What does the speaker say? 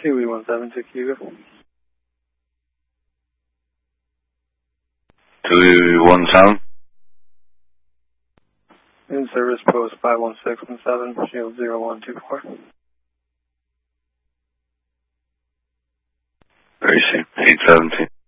2E172 Cuba. 2E17. In service post 51617, shield 0124. Very soon. 817.